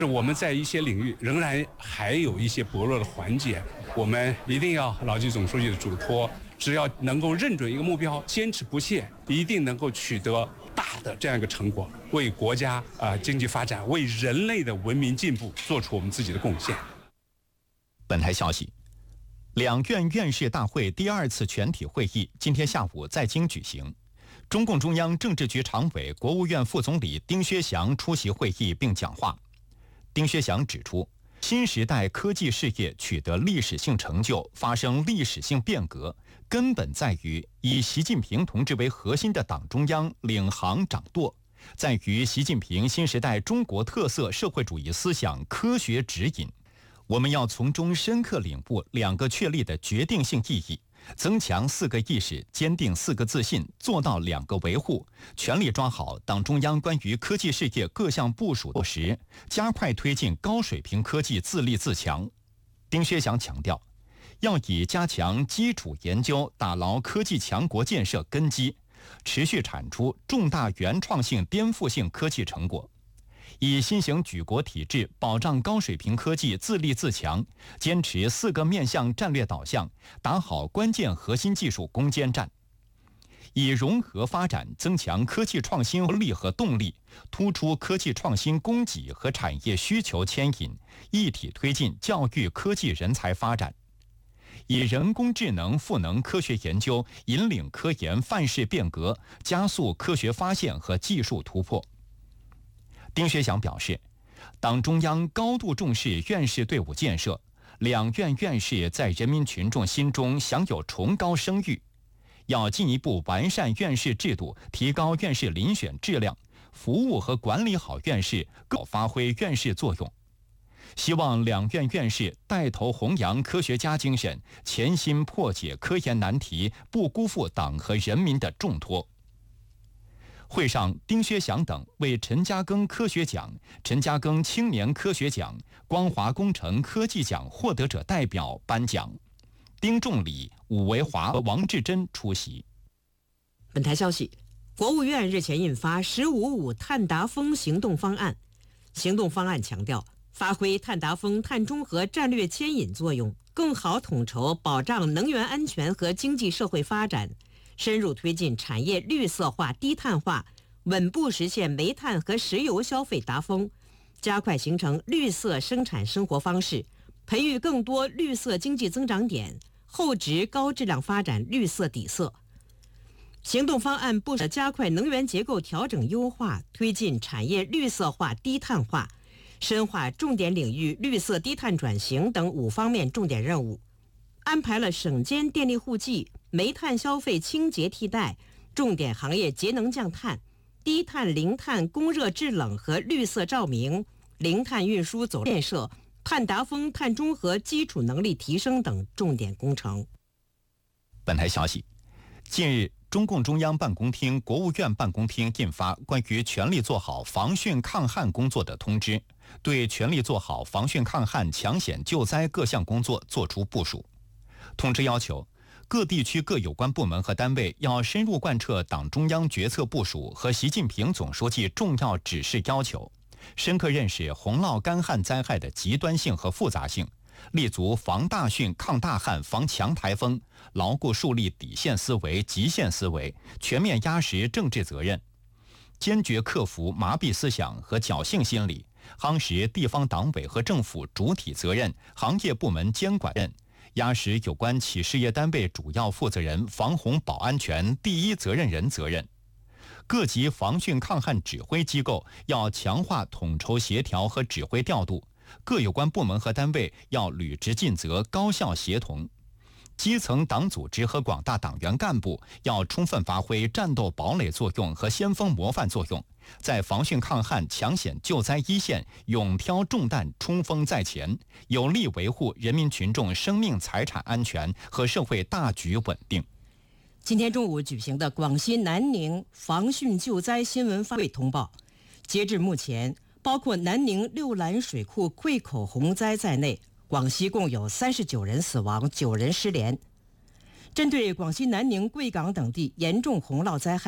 我们在一些领域仍然还有一些薄弱的环节，我们一定要牢记总书记的嘱托，只要能够认准一个目标，坚持不懈，一定能够取得大的这样一个成果，为国家经济发展、为人类的文明进步做出我们自己的贡献。 本台消息，两院院士大会第2次全体会议今天下午在京举行。中共中央政治局常委、国务院副总理丁薛祥出席会议并讲话。丁薛祥指出，新时代科技事业取得历史性成就，发生历史性变革，根本在于以习近平同志为核心的党中央领航掌舵，在于习近平新时代中国特色社会主义思想科学指引。我们要从中深刻领悟2个确立的决定性意义，增强4个意识，坚定4个自信，做到2个维护，全力抓好党中央关于科技事业各项部署落实，加快推进高水平科技自立自强。丁薛祥强调，要以加强基础研究，打牢科技强国建设根基，持续产出重大原创性颠覆性科技成果，以新型举国体制保障高水平科技自立自强，坚持4个面向战略导向，打好关键核心技术攻坚战，以融合发展增强科技创新力和动力，突出科技创新供给和产业需求牵引，一体推进教育科技人才发展，以人工智能赋能科学研究，引领科研范式变革，加速科学发现和技术突破。丁薛祥表示，党中央高度重视院士队伍建设，2院院士在人民群众心中享有崇高声誉，要进一步完善院士制度，提高院士遴选质量，服务和管理好院士，更好发挥院士作用。希望2院院士带头弘扬科学家精神，潜心破解科研难题，不辜负党和人民的重托。会上，丁薛祥等为陈嘉庚科学奖、陈嘉庚青年科学奖、光华工程科技奖获得者代表颁奖。丁仲礼、武维华和王志珍出席。 本台消息，国务院日前印发“十五五”碳达峰行动方案。行动方案强调，发挥碳达峰碳中和战略牵引作用，更好统筹保障能源安全和经济社会发展，深入推进产业绿色化、低碳化，稳步实现煤炭和石油消费达峰，加快形成绿色生产生活方式，培育更多绿色经济增长点，厚植高质量发展绿色底色。行动方案部署加快能源结构调整优化，推进产业绿色化、低碳化，深化重点领域绿色低碳转型等5方面重点任务，安排了省间电力户籍、煤炭消费清洁替代、重点行业节能降碳、低碳零碳供热制冷和绿色照明、零碳运输走建设、碳达峰碳中和基础能力提升等重点工程。 本台消息，近日中共中央办公厅、国务院办公厅印发关于全力做好防汛抗旱工作的通知，对全力做好防汛抗旱、抢险救灾各项工作作出部署。通知要求，各地区各有关部门和单位要深入贯彻党中央决策部署和习近平总书记重要指示要求，深刻认识洪涝干旱灾害的极端性和复杂性，立足防大汛、抗大旱、防强台风，牢固树立底线思维、极限思维，全面压实政治责任，坚决克服麻痹思想和侥幸心理，夯实地方党委和政府主体责任、行业部门监管任，压实有关企事业单位主要负责人防洪保安全第一责任人责任。各级防汛抗旱指挥机构要强化统筹协调和指挥调度，各有关部门和单位要履职尽责、高效协同。基层党组织和广大党员干部要充分发挥战斗堡垒作用和先锋模范作用，在防汛抗旱、抢险救灾一线勇挑重担、冲锋在前，有力维护人民群众生命财产安全和社会大局稳定。 今天中午举行的广西南宁防汛救灾新闻发布会通报，截至目前，包括南宁六兰水库溃口洪灾在内，广西共有39人死亡，9人失联。针对广西南宁、贵港等地严重洪涝灾害，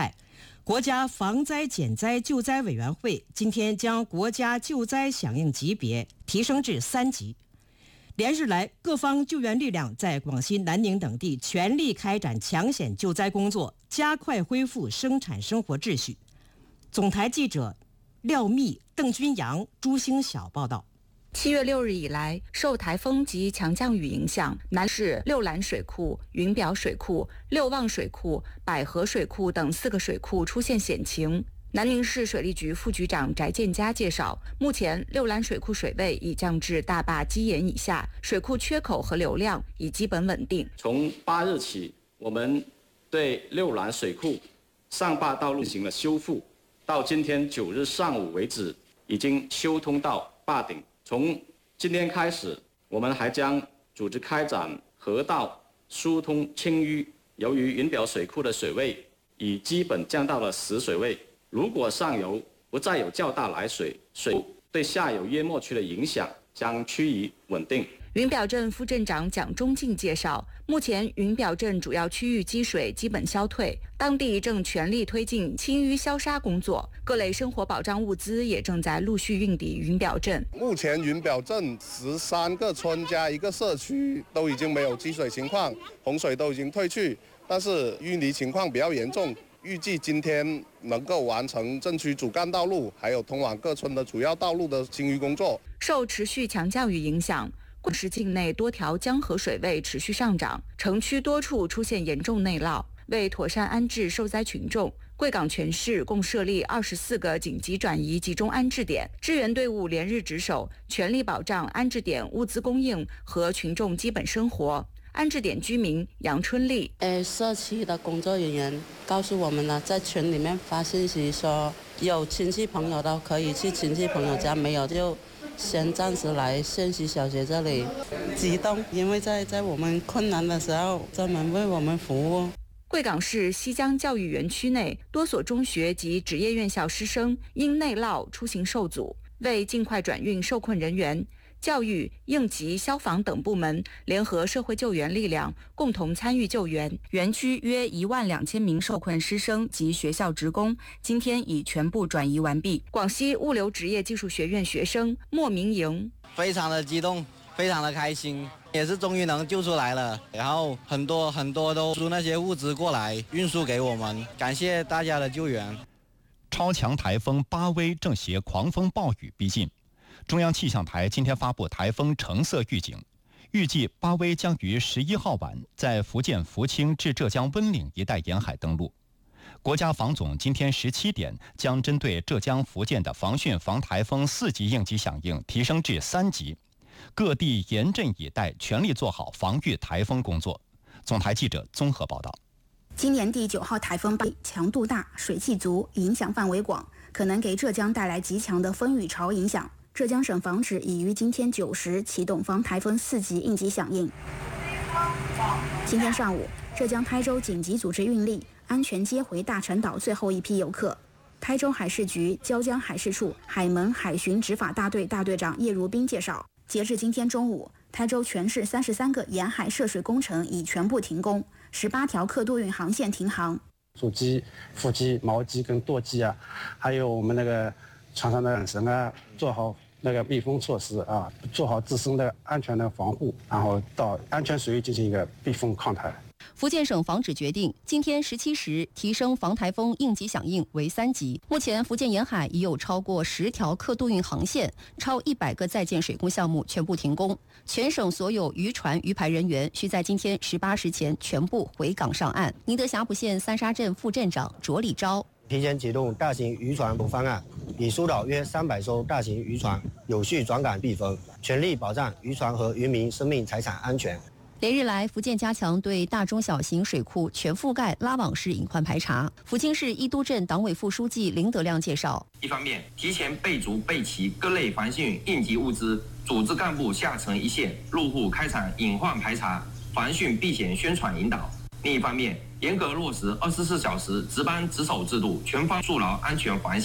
国家防灾减灾救灾委员会今天将国家救灾响应级别提升至3级。连日来，各方救援力量在广西南宁等地全力开展抢险救灾工作，加快恢复生产生活秩序。总台记者廖密、邓军阳、朱兴晓报道。 7月6日以来，受台风及强降雨影响，南市六兰水库、云表水库、六旺水库、百合水库等4个水库出现险情。南宁市水利局副局长翟建佳介绍，目前六兰水库水位已降至大坝基岩以下，水库缺口和流量已基本稳定。 从8日起，我们对六兰水库上坝道路进行了修复，到今天9日上午为止，已经修通到坝顶。从今天开始，我们还将组织开展河道疏通清淤。由于云表水库的水位已基本降到了10水位，如果上游不再有较大来水，水对下游淹没区的影响将趋于稳定。 云表镇副镇长蒋忠进介绍，目前云表镇主要区域积水基本消退，当地正全力推进清淤消杀工作，各类生活保障物资也正在陆续运抵云表镇。 目前云表镇13个村加1个社区都已经没有积水情况，洪水都已经退去，但是淤泥情况比较严重。预计今天能够完成镇区主干道路还有通往各村的主要道路的清淤工作。 受持续强降雨影响，贵市境内多条江河水位持续上涨，城区多处出现严重内涝。为妥善安置受灾群众，贵港全市共设立24个紧急转移集中安置点，支援队伍连日值守，全力保障安置点物资供应和群众基本生活。安置点居民杨春丽， 社区的工作人员告诉我们了，在群里面发信息说，有亲戚朋友的可以去亲戚朋友家，没有就先暂时来县西小学这里。激动，因为在我们困难的时候专门为我们服务。 贵港市西江教育园区内多所中学及职业院校师生因内涝出行受阻，为尽快转运受困人员，教育、应急、消防等部门联合社会救援力量，共同参与救援。园区约12000名受困师生及学校职工，今天已全部转移完毕。广西物流职业技术学院学生莫明莹， 非常的激动，非常的开心，也是终于能救出来了。然后很多都输那些物资过来运输给我们，感谢大家的救援。 超强台风巴威正携狂风暴雨逼近。中央气象台今天发布台风橙色预警，预计巴威将于11号晚在福建福清至浙江温岭一带沿海登陆。国家防总今天17点将针对浙江、福建的防汛防台风4级应急响应提升至3级，各地严阵以待，全力做好防御台风工作。总台记者综合报道。 今年第9号台风巴威强度大，水汽足，影响范围广，可能给浙江带来极强的风雨潮影响。浙江省防指已于今天9时启动防台风4级应急响应。今天上午，浙江台州紧急组织运力，安全接回大陈岛最后一批游客。台州海事局椒江海事处海门海巡执法大队大队长叶如斌介绍，截至今天中午，台州全市33个沿海涉水工程已全部停工，18条客渡运航线停航。 主机、副机、锚机跟舵机啊，还有我们那个船上的绳啊，做好那个避风措施啊，做好自身的安全的防护，然后到安全水域进行一个避风抗台。 福建省防指决定，今天17时提升防台风应急响应为3级。目前，福建沿海已有超过10条客渡运航线，超100个在建水工项目全部停工。全省所有渔船、渔排人员需在今天18时前全部回港上岸。宁德峡谷县三沙镇副镇长卓礼昭。 提前启动大型渔船补方案，已疏导约300艘大型渔船有序转港避风，全力保障渔船和渔民生命财产安全。 连日来，福建加强对大中小型水库全覆盖拉网式隐患排查。福清市伊都镇党委副书记林德亮介绍： 一方面，提前备足备齐各类防汛应急物资，组织干部下沉一线，入户开展隐患排查、防汛避险宣传引导；另一方面，严格落实24小时值班值守制度，全方筑牢安全防线。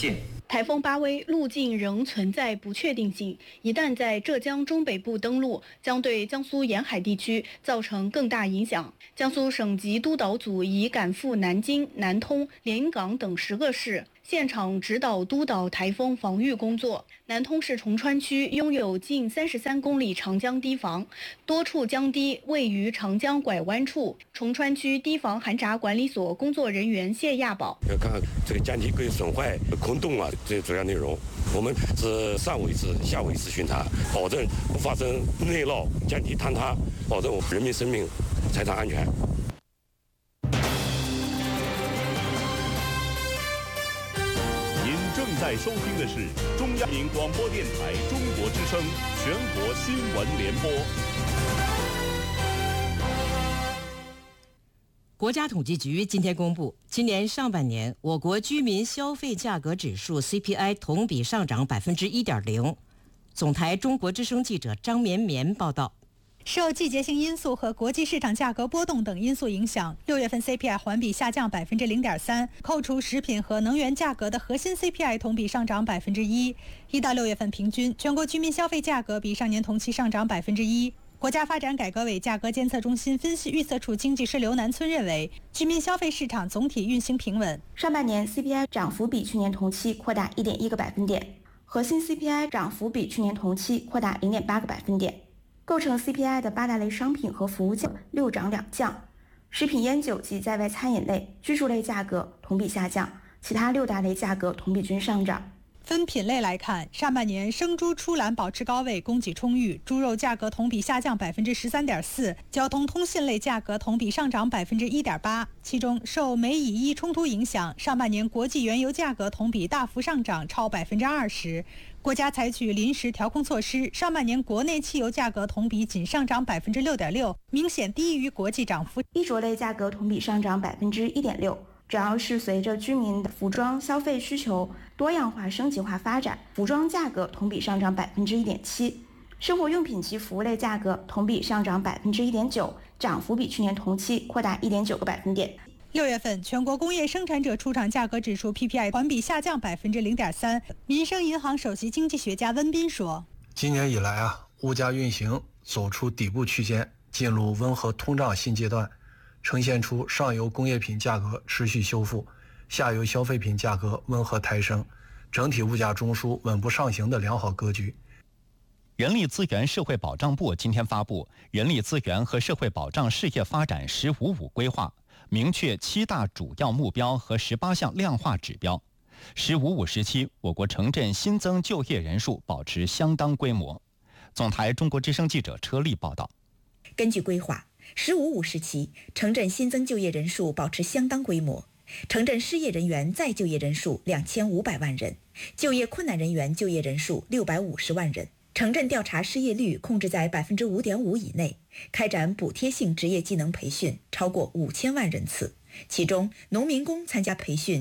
台风巴威路径仍存在不确定性，一旦在浙江中北部登陆，将对江苏沿海地区造成更大影响。江苏省级督导组已赶赴南京、南通、连云港等10个市，现场指导督导台风防御工作。南通市崇川区拥有近33公里长江堤防，多处江堤位于长江拐弯处。崇川区堤防涵闸管理所工作人员谢亚宝： 要看这个江堤可以损坏、空洞啊，这主要内容。我们是上午一次，下午一次巡查，保证不发生内涝、江堤坍塌，保证我们人民生命财产安全。 正在收听的是中央人民广播电台中国之声全国新闻联播。 国家统计局今天公布，今年上半年我国居民消费价格指数 CPI 同比上涨1.0%。总台中国之声记者张绵绵报道。 受季节性因素和国际市场价格波动等因素影响，6月份 CPI 环比下降0.3%，扣除食品和能源价格的核心 CPI 同比上涨1%。1到6月份平均，全国居民消费价格比上年同期上涨1%。国家发展改革委价格监测中心分析预测处经济师刘南村认为，居民消费市场总体运行平稳。 上半年 CPI 涨幅比去年同期扩大1.1个百分点，核心 CPI 涨幅比去年同期扩大0.8个百分点。构成 CPI 的8大类商品和服务价6涨2降，食品烟酒及在外餐饮类、居住类价格同比下降，其他6大类价格同比均上涨。 分品类来看，上半年生猪出栏保持高位，供给充裕，猪肉价格同比下降13.4%，交通通信类价格同比上涨1.8%。其中，受美以伊冲突影响，上半年国际原油价格同比大幅上涨超20%。国家采取临时调控措施，上半年国内汽油价格同比仅上涨6.6%，明显低于国际涨幅。 衣着类价格同比上涨1.6%。主要是随着居民的服装消费需求多样化升级化发展，服装价格同比上涨1.7%，生活用品及服务类价格同比上涨1.9%，涨幅比去年同期扩大1.9个百分点。 6月份全国工业生产者出厂价格指数 PPI 环比下降0.3%。民生银行首席经济学家温彬说：“ 今年以来物价运行走出底部区间，进入温和通胀新阶段。”呈现出上游工业品价格持续修复，下游消费品价格温和抬升，整体物价中枢稳步上行的良好格局。 人力资源社会保障部今天发布《人力资源和社会保障事业发展“15-5”规划》，明确7大主要目标和18项量化指标。“15-5”时期，我国城镇新增就业人数保持相当规模。总台中国之声记者车丽报道。 根据规划，“15-5”时期，城镇新增就业人数保持相当规模，城镇失业人员再就业人数2500万人，就业困难人员就业人数650万人，城镇调查失业率控制在5.5%以内，开展补贴性职业技能培训超过5000万人次，其中农民工参加培训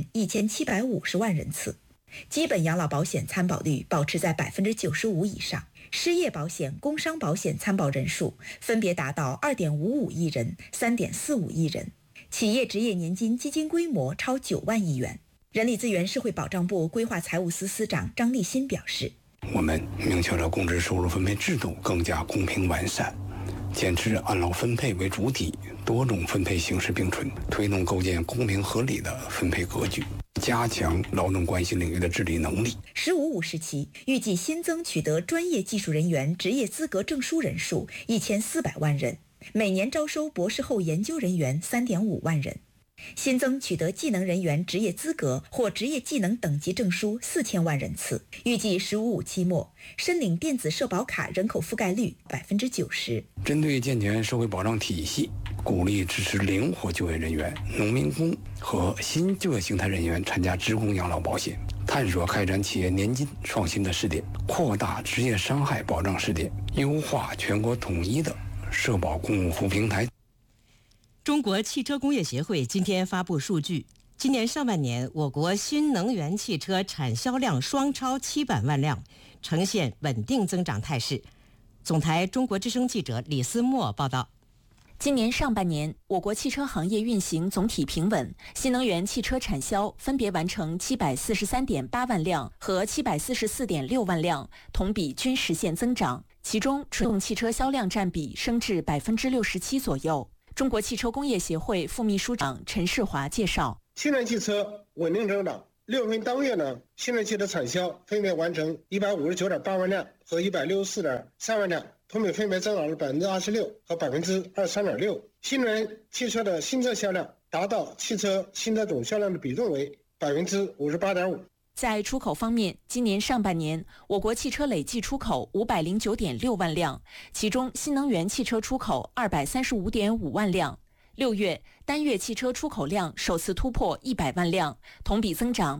1750万人次，基本养老保险参保率保持在95%以上。失业保险、工伤保险参保人数分别达到2.55亿人、3.45亿人，企业职业年金基金规模超9万亿元。人力资源社会保障部规划财务司司长张立新表示：“ 我们明确了工资收入分配制度更加公平完善，坚持按劳分配为主体，多种分配形式并存，推动构建公平合理的分配格局。”加强劳动关系领域的治理能力。 “15-5”时期，预计新增取得专业技术人员职业资格证书人数1400万人，每年招收博士后研究人员3.5万人，新增取得技能人员职业资格或职业技能等级证书4000万人次。预计“15-5”期末，申领电子社保卡人口覆盖率90%。 针对健全社会保障体系，鼓励支持灵活就业人员、农民工和新就业形态人员参加职工养老保险，探索开展企业年金创新的试点，扩大职业伤害保障试点，优化全国统一的社保公共服务平台。 中国汽车工业协会今天发布数据，今年上半年我国新能源汽车产销量双超700万辆，呈现稳定增长态势。总台中国之声记者李思墨报道。 今年上半年，我国汽车行业运行总体平稳，新能源汽车产销分别完成743.8万辆和744.6万辆，同比均实现增长。其中，纯动汽车销量占比升至67%左右。中国汽车工业协会副秘书长陈世华介绍， 新能源汽车稳定增长，6月份当月呢，新能源汽车产销分别完成159.8万辆和164.3万辆。同比分别增长了26%和23.6%。新能源汽车的新车销量达到汽车新车总销量的比重为58.5%。 在出口方面，今年上半年，我国汽车累计出口509.6万辆，其中新能源汽车出口235.5万辆。6月，单月汽车出口量首次突破100万辆，同比增长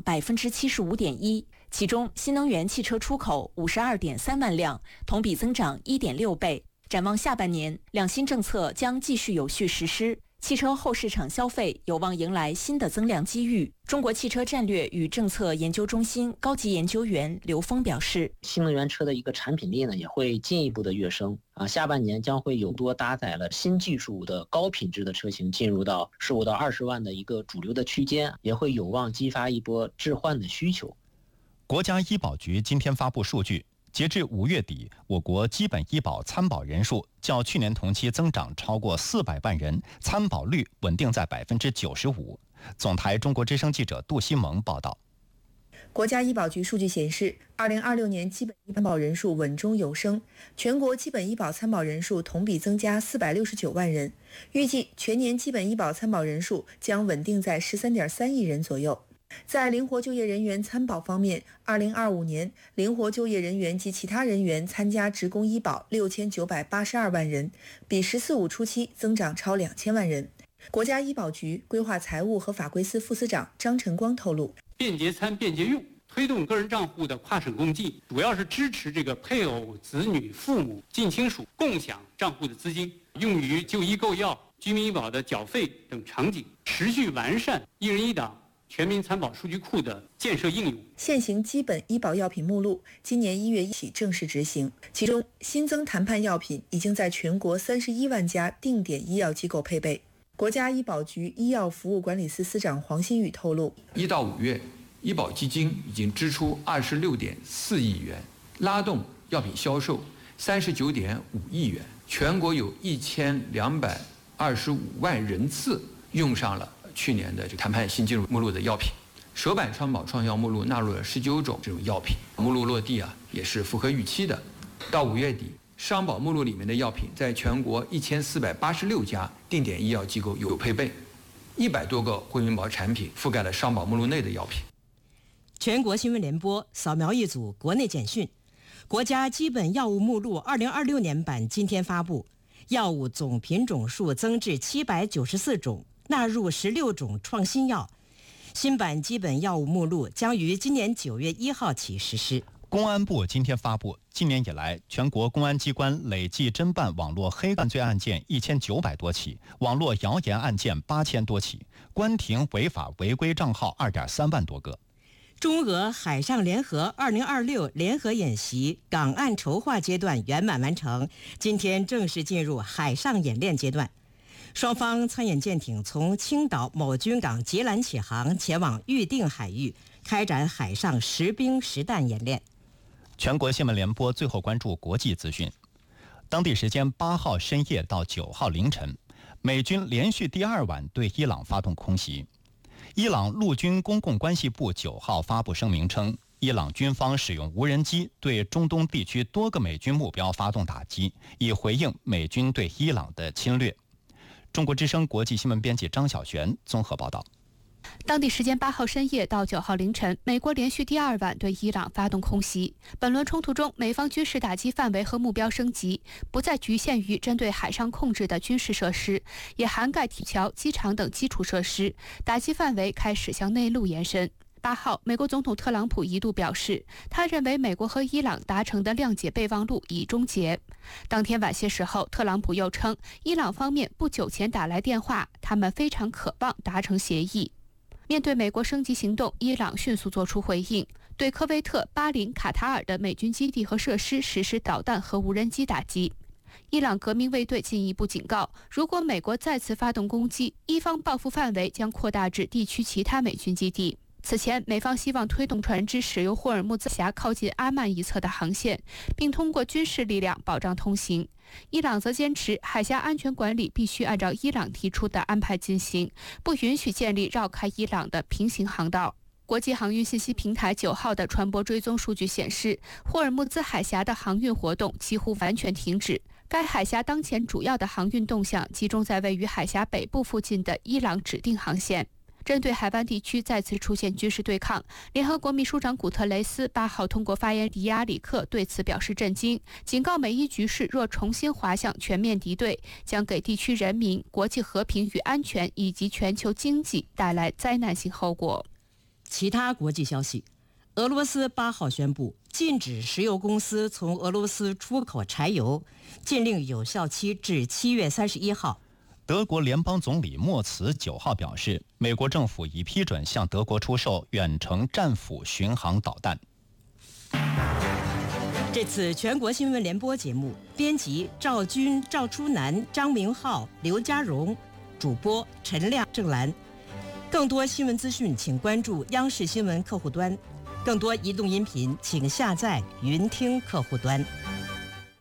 75.1%。其中，新能源汽车出口52.3万辆，同比增长1.6倍。展望下半年，两新政策将继续有序实施，汽车后市场消费有望迎来新的增量机遇。中国汽车战略与政策研究中心高级研究员刘峰表示， 新能源车的一个产品力呢也会进一步的跃升下半年将会有多搭载了新技术的高品质的车型进入到15到20万的一个主流的区间，也会有望激发一波置换的需求。 国家医保局今天发布数据，截至5月底，我国基本医保参保人数较去年同期增长超过400万人，参保率稳定在95%。总台中国之声记者杜西蒙报道。 国家医保局数据显示，2026年基本医保参保人数稳中有升，全国基本医保参保人数同比增加469万人，预计全年基本医保参保人数将稳定在13.3亿人左右。在灵活就业人员参保方面，2025年灵活就业人员及其他人员参加职工医保6982万人，比“14·5”初期增长超2000万人。国家医保局规划财务和法规司副司长张晨光透露， 便捷参、便捷用，推动个人账户的跨省共济，主要是支持这个配偶、子女、父母、近亲属共享账户的资金，用于就医购药、居民医保的缴费等场景，持续完善一人一档全民参保数据库的建设应用。 现行基本医保药品目录今年1月1起正式执行，其中新增谈判药品已经在全国31万家定点医药机构配备。国家医保局医药服务管理司司长黄新宇透露 ，1到5月，医保基金已经支出26.4亿元，拉动药品销售39.5亿元，全国有1225万人次用上了去年的谈判新进入目录的药品，首版创保创药目录纳入了19种这种药品，目录落地也是符合预期的。到5月底，商保目录里面的药品在全国1486家定点医药机构有配备，100多个惠民保产品覆盖了商保目录内的药品。 全国新闻联播扫描一组国内简讯，国家基本药物目录2026年版今天发布，药物总品种数增至794种，纳入16种创新药。新版基本药物目录将于今年9月1号起实施。 公安部今天发布，今年以来，全国公安机关累计侦办网络黑犯罪案件1900多起，网络谣言案件8000多起，关停违法违规账号2.3万多个。 中俄海上联合2026联合演习港岸筹划阶段圆满完成，今天正式进入海上演练阶段。双方参演舰艇从青岛某军港截拦起航，前往预定海域，开展海上实兵实弹演练。 全国新闻联播最后关注国际资讯。当地时间8号深夜到9号凌晨，美军连续第2晚对伊朗发动空袭。伊朗陆军公共关系部9号发布声明称，伊朗军方使用无人机对中东地区多个美军目标发动打击，以回应美军对伊朗的侵略。中国之声国际新闻编辑张晓璇综合报道。 当地时间8号深夜到9号凌晨，美国连续第2晚对伊朗发动空袭。本轮冲突中，美方军事打击范围和目标升级，不再局限于针对海上控制的军事设施，也涵盖铁桥、机场等基础设施，打击范围开始向内陆延伸。8号，美国总统特朗普一度表示，他认为美国和伊朗达成的谅解备忘录已终结。当天晚些时候，特朗普又称，伊朗方面不久前打来电话，他们非常渴望达成协议。面对美国升级行动，伊朗迅速作出回应，对科威特、巴林、卡塔尔的美军基地和设施实施导弹和无人机打击。 伊朗革命卫队进一步警告，如果美国再次发动攻击，伊方报复范围将扩大至地区其他美军基地。此前，美方希望推动船只驶入霍尔木兹海峡靠近阿曼一侧的航线，并通过军事力量保障通行。伊朗则坚持海峡安全管理必须按照伊朗提出的安排进行，不允许建立绕开伊朗的平行航道。国际航运信息平台9号的船舶追踪数据显示，霍尔木兹海峡的航运活动几乎完全停止。该海峡当前主要的航运动向集中在位于海峡北部附近的伊朗指定航线。针对海湾地区再次出现军事对抗，联合国秘书长古特雷斯8号通过发言人迪亚里克对此表示震惊，警告美伊局势若重新滑向全面敌对，将给地区人民、国际和平与安全以及全球经济带来灾难性后果。 其他国际消息，俄罗斯8号宣布禁止石油公司从俄罗斯出口柴油，禁令有效期至7月31号。 德国联邦总理默茨9号表示，美国政府已批准向德国出售远程战斧巡航导弹。 这次全国新闻联播节目，编辑赵军、赵初南、张明浩、刘家荣，主播陈亮、郑兰。更多新闻资讯，请关注央视新闻客户端。更多移动音频，请下载云听客户端。